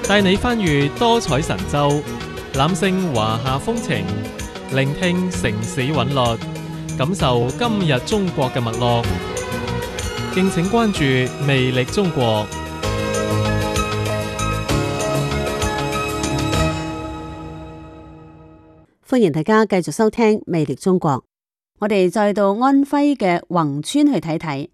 帶你翻閱多彩神州，覽勝華夏風情，聆聽城市韻律，感受今日中國嘅脈絡。敬請關注魅力中國。 歡迎大家繼續收聽魅力中國。我哋再到安徽嘅宏村去睇睇。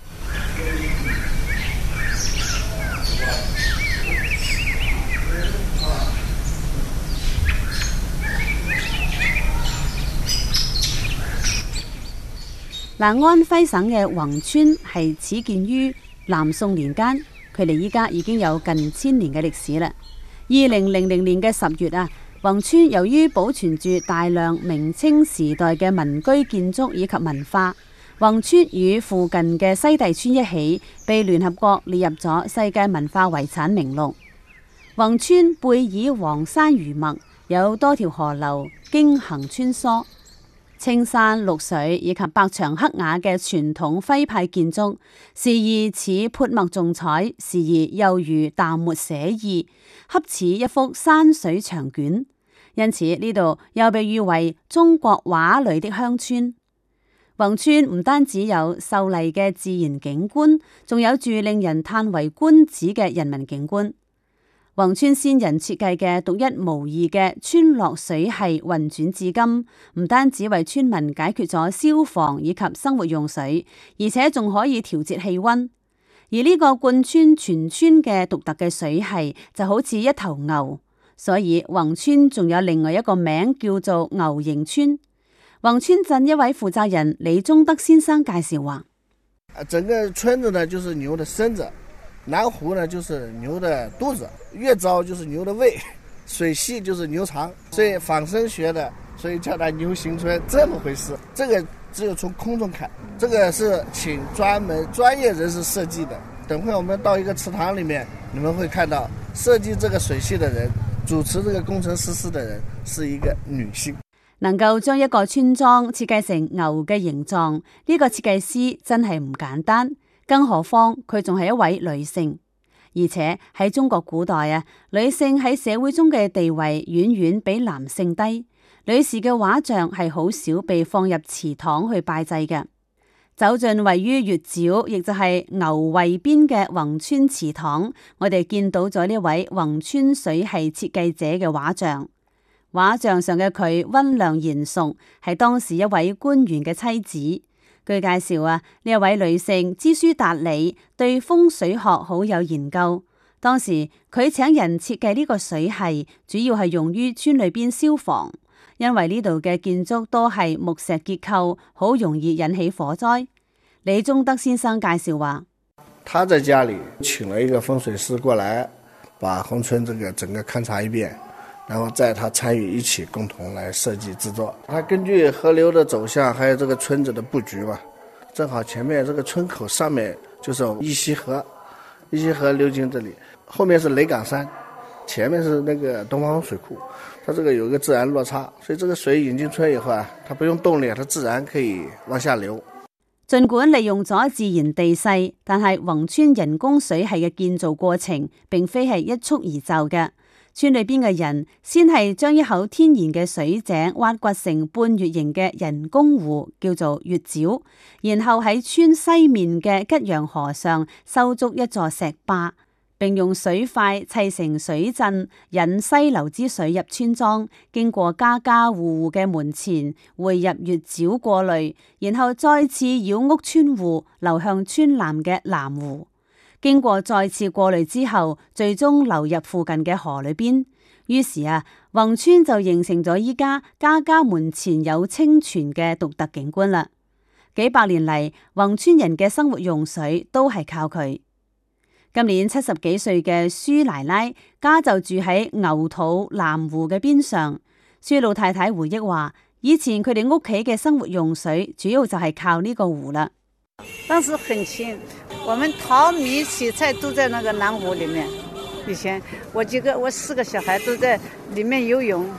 安徽省嘅宏村係始建於南宋年間，距離依家已經有近1000年嘅歷史啦。2000年嘅10月宏村由於保存住大量明清時代嘅民居建築以及文化，宏村與附近嘅西遞村一起被聯合國列入咗世界文化遺產名錄。宏村背倚黃山如墨，有多條河流經行穿梭。青山綠水以及白牆黑瓦嘅傳統徽派建築，時而似潑墨重彩，時而又如淡墨寫意，恰似一幅山水長卷。因此呢度又被譽為中國畫裏的鄉村。宏村唔單止有秀麗嘅自然景觀，仲有住令人嘆為觀止嘅人民景觀。宏村先人設計嘅獨一無二嘅村落水系運轉至今，唔單止為村民解決咗消防以及生活用水，而且仲可以調節氣溫。而呢個貫穿全村嘅獨特嘅水系就好似一頭牛，所以宏村仲有另外一個名叫做牛形村。宏村鎮一位負責人李宗德先生介紹話： 整個村子呢就是牛的身子，南湖呢就是牛的肚子，月沼就是牛的胃，水系就是牛腸，所以仿生學的，所以叫它牛形村，這麼回事。這個只有從空中看，這個是請專業人士設計的。等會我們到一個池塘裏面，你們會看到設計這個水系的人，主持這個工程實施的人是一個女性。 能夠將一個村莊設計成牛嘅形狀，呢個設計師真係唔簡單。更何況佢仲係一位女性，而且喺中國古代女性喺社會中嘅地位遠遠比男性低。女士嘅畫像係好少被放入祠堂去拜祭嘅。走進位於月沼，亦就係牛胃邊嘅宏村祠堂，我哋見到咗呢位宏村水系設計者嘅畫像。畫像上嘅佢溫良賢淑，係當時一位官員嘅妻子。據介紹呢一位女性知書達理，對風水學好有研究。當時佢請人設計呢個水系，主要係用於村裏邊消防，因為呢度嘅建築都係木石結構，好容易引起火災。李宗德先生介紹話： 他在家裏請了一個風水師過來，把宏村這個整個勘察一遍，然後再他參與一起共同來設計製作。他根據河流的走向，還有這個村子的布局嘛，正好前面這個村口上面就是一溪河，一溪河流經這裡，後面是雷崗山，前面是那個東方水庫，它這個有一個自然落差，所以這個水引進村以後它不用動力，它自然可以往下流。 儘管利用咗自然地勢，但係宏村人工水系嘅建造過程並非係一蹴而就嘅。村裏邊嘅人先係將一口天然嘅水井挖掘成半月形嘅人工湖，叫做月沼，然後喺村西面嘅吉陽河上修築一座石壩，並用水塊砌成水陣，引溪流之水入村莊，經過家家戶戶嘅門前，匯入月沼過濾，然後再次繞屋村戶流向村南嘅南湖。經過再次過濾之後，最終流入附近嘅河裏邊。於是宏村就形成咗依家家家門前有清泉嘅獨特景觀啦。幾百年嚟，宏村人嘅生活用水都係靠佢。今年70幾歲嘅舒奶奶家就住喺牛肚南湖嘅邊上。舒老太太回憶話，以前佢哋屋企嘅生活用水主要就係靠呢個湖啦。 當時很清，我們淘米洗菜都在那個南湖裏面。以前我4個小孩都在裏面游泳。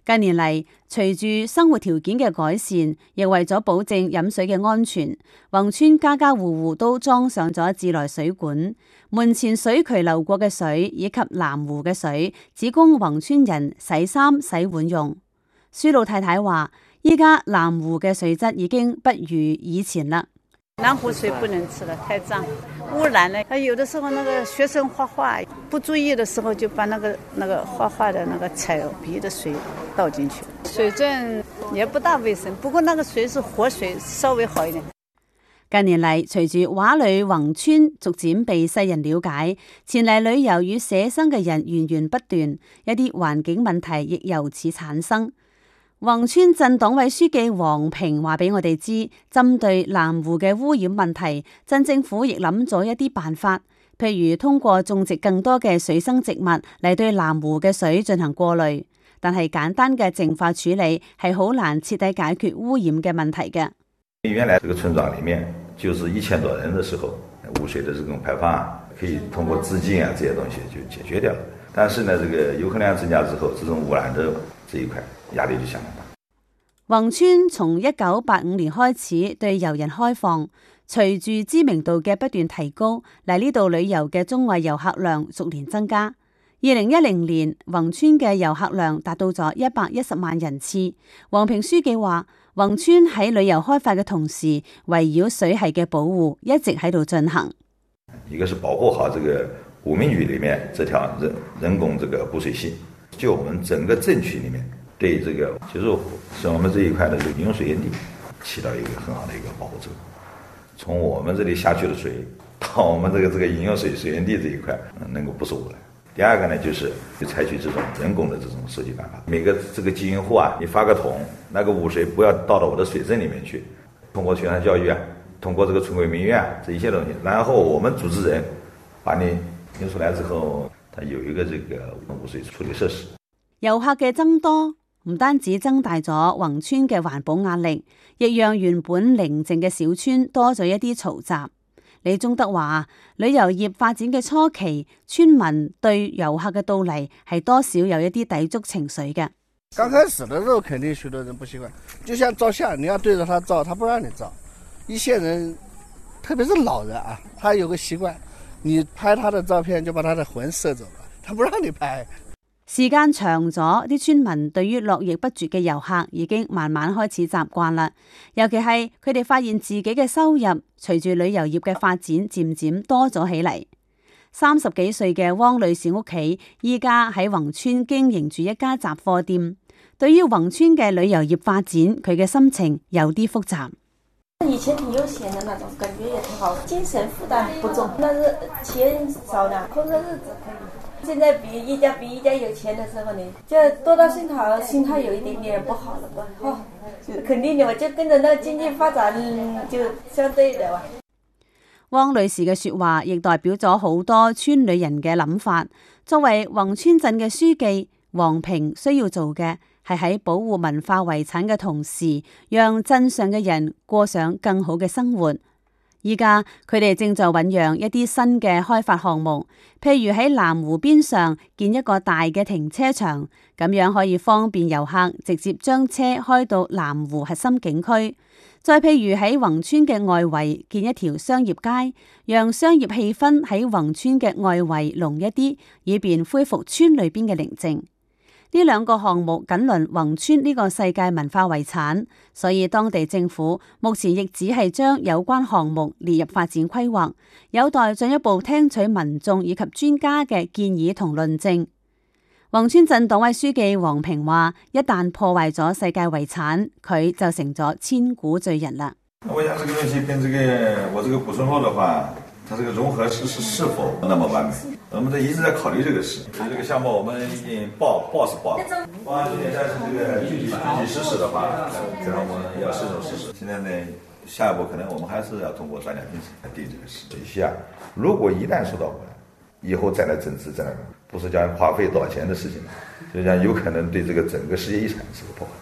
近年嚟，隨住生活條件嘅改善，亦為咗保證飲水嘅安全，宏村家家戶戶都裝上咗自來水管，門前水渠流過嘅水以及南湖嘅水，只供宏村人洗衫洗碗用。舒老太太話：依家南湖嘅水質已經不如以前啦。 南湖水不能吃了，太脏，污染了。有的時候那個學生畫畫不注意的時候，就把那個畫畫的那個彩筆的水倒進去，水準也不大衛生。不過那個水是活水，稍微好一點。 近年嚟，隨住畫裏宏村逐漸被世人了解，前嚟旅遊與寫生嘅人源源不斷，一啲環境問題亦由此產生。宏村鎮黨委書記黃平話俾我哋知，針對南湖嘅污染問題，鎮政府亦諗咗一啲辦法，譬如通過種植更多嘅水生植物嚟對南湖嘅水進行過濾。但係簡單嘅淨化處理係好難徹底解決污染嘅問題嘅。 原來這個村莊裡面就是1000多人的時候，污水的這種排放可以通過自淨啊這些東西就解決掉了。但是呢，這個遊客量增加之後，這種污染的這一塊壓力就相當大。 宏村從1985年開始對遊人開放，隨住知名度嘅不斷提高，嚟呢度旅遊嘅中外遊客量逐年增加。2010年，宏村嘅遊客量達到咗110萬人次。黃平書記話：宏村喺旅遊開發嘅同時，圍繞水系嘅保護一直喺度進行。 一個是保護好這個武鳴峪裡面這條人工這個補水系，就我們整個鎮區裡面對這個就是我們這一塊的這個飲用水源地起到一個很好的一個保護作用。從我們這裡下去的水到我們這個飲用水源地這一塊能夠不受污染。第二個呢，就是採取這種人工的這種收集辦法。每個這個集運戶啊，你發個桶，那個污水不要倒到我的水圳裡面去。通過宣傳教育啊，通過這個村委民院啊，這一些東西，然後我們組織人把你引出來之後，它有一個這個污水處理設施。 遊客嘅增多，唔單止增大咗宏村嘅環保壓力，亦讓原本寧靜嘅小村多咗一啲嘈雜。李宗德話：旅遊業發展嘅初期，村民對遊客嘅到嚟係多少有一啲抵觸情緒嘅。 剛開始的時候，肯定許多人不習慣，就像照相，你要對着他照，他不讓你照。一些人，特別是老人啊，他有個習慣，你拍他的照片就把他的魂攝走了，他不讓你拍。 時間長咗，啲村民對於絡繹不絕嘅遊客已經慢慢開始習慣啦。尤其係佢哋發現自己嘅收入隨住旅遊業嘅發展漸漸多咗起嚟。30幾歲嘅汪女士屋企依家喺宏村經營住一家雜貨店。對於宏村嘅旅遊業發展，佢嘅心情有啲複雜。 以前挺悠閒的那種，感覺也挺好，精神負擔不重，但是錢少了，過個日子可以。現在比一家有錢的時候呢，就多到心態有一點點不好了吧？哦，肯定的，我就跟着那經濟發展就相對的吧。 汪女士嘅說話亦代表咗好多村裏人嘅諗法。作為宏村鎮嘅書記，黃平需要做嘅係喺保護文化遺產嘅同時，讓鎮上嘅人過上更好嘅生活。依家佢哋正在醞釀一啲新嘅開發項目，譬如喺南湖邊上建一個大嘅停車場，咁樣可以方便遊客直接將車開到南湖核心景區。再譬如喺宏村嘅外圍建一條商業街，讓商業氣氛喺宏村嘅外圍濃一啲，以便恢復村裏邊嘅寧靜。呢兩個項目緊鄰宏村呢個世界文化遺產，所以當地政府目前亦只係將有關項目列入發展規劃，有待進一步聽取民眾以及專家嘅建議同論證。宏村鎮黨委書記黃平話：一旦破壞咗世界遺產，佢就成咗千古罪人啦。 我想這個東西跟我這個古村落的話，它這個融合是否那麼完美？我們一直在考慮這個事。所以這個項目我們已經報是報了，報完去年，但是這個具體實施的話，可能我們要慎重實施。現在呢，下一步可能我們還是要通過專家評審來定這個事。水系啊，如果一旦受到污染，以後再來整治，再來不是將花費多少錢的事情，就講有可能對這個整個世界遺產是個破壞。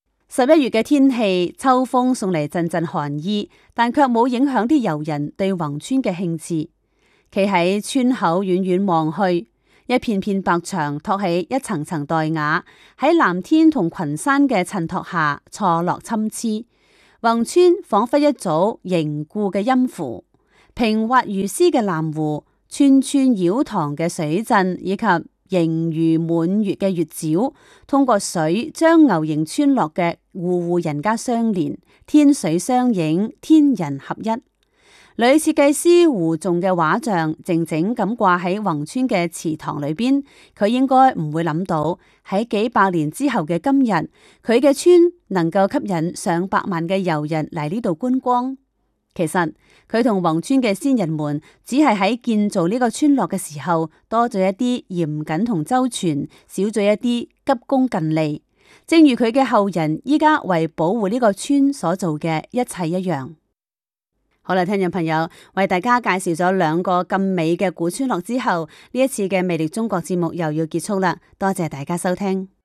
11月嘅天氣，秋風送嚟陣陣寒意，但卻冇影響啲遊人對宏村嘅興致。企喺村口遠遠望去， 一片片白牆托起一層層黛瓦，喺藍天同群山嘅襯托下錯落參差。宏村仿佛一組凝固嘅音符，平滑如絲嘅藍湖，串串繞塘嘅水陣，以及盈餘滿月嘅月照，通過水將牛營村落嘅戶戶人家相連，天水相映，天人合一。女設計師胡仲嘅畫像靜靜咁掛喺宏村嘅祠堂裏邊，佢應該唔會諗到喺幾百年之後嘅今日，佢嘅村能夠吸引上百萬嘅遊人嚟呢度觀光。其實佢同宏村嘅先人們只係喺建造呢個村落嘅時候多咗一啲嚴謹同周全，少咗一啲急功近利，正如佢嘅後人依家為保護呢個村所做嘅一切一樣。好啦，聽眾朋友，為大家介紹咗兩個咁美嘅古村落之後，呢一次嘅魅力中國節目又要結束啦，多謝大家收聽。